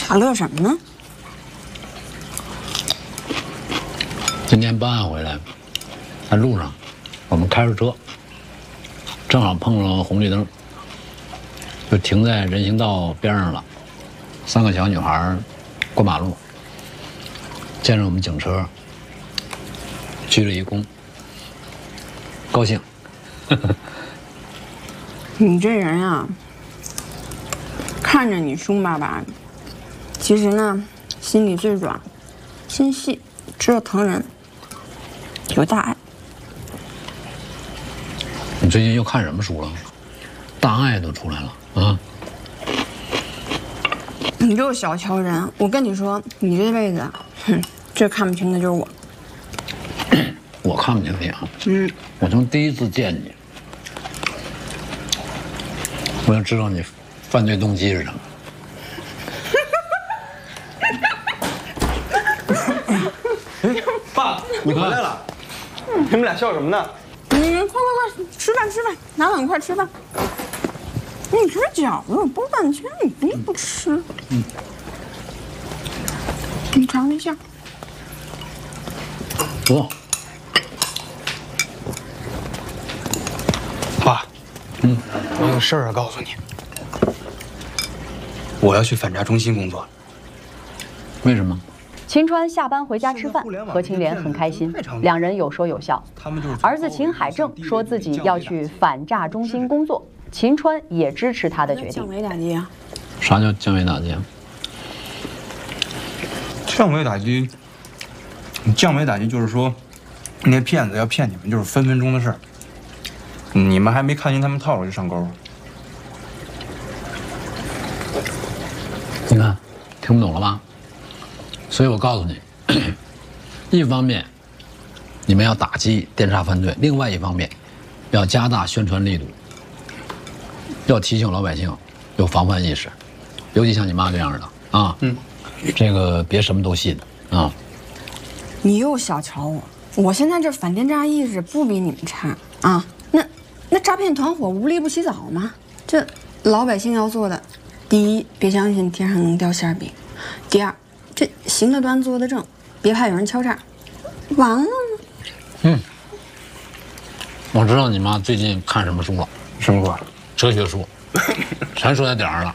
傻乐什么呢？ 今天办案回来，在路上，我们开着车，正好碰上红绿灯，就停在人行道边上了。3个小女孩过马路，见着我们警车，鞠了一躬，高兴。 你这人啊，看着你凶巴巴的，其实呢，心里最软，心细，知道疼人，有大爱。 你最近又看什么书了？大爱都出来了啊！ 你就是小瞧人，我跟你说，你这辈子，最看不清的就是我。 我看不清你啊，我从第一次见你，我就知道你犯罪动机是什么。 哎，爸，你回来了，你们俩笑什么呢？ 你快，吃饭，拿碗快吃饭。你吃饺子，我剥半天，你不吃。你尝一下。 走。 爸，我有事儿要告诉你，我要去反诈中心工作。 为什么？ 秦川下班回家吃饭，何青莲很开心，两人有说有笑。儿子秦海正说自己要去反诈中心工作，秦川也支持他的决定。 降维打击啊！ 啥叫降维打击啊？ 降维打击，降维打击就是说，那些骗子要骗你们，就是分分钟的事儿。你们还没看清他们套路就上钩。 你看，听不懂了吧？所以我告诉你，一方面你们要打击电诈犯罪，另外一方面要加大宣传力度，要提醒老百姓有防范意识，尤其像你妈这样的啊，这个别什么都信啊。 你又小瞧我，我现在这反电诈意识不比你们差啊。那诈骗团伙无利不起早吗？这老百姓要做的，第一，别相信天上能掉馅饼；第二，这行得端坐得正，别怕有人敲诈。完了吗？ 我知道你妈最近看什么书了， 什么书？ 哲学书，全说在点儿了。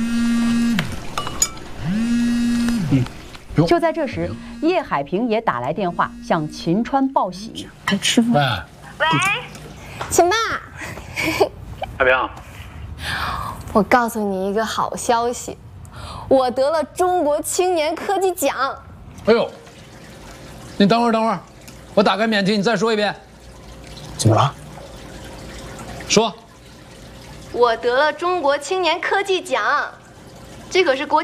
就在这时，叶海平也打来电话向秦川报喜。 该吃饭。 喂， 秦爸， 海平， 我告诉你一个好消息，我得了中国青年科技奖。 哎呦，你等会儿，我打开免提，你再说一遍。 怎么了？ 说。 我得了中国青年科技奖，这可是国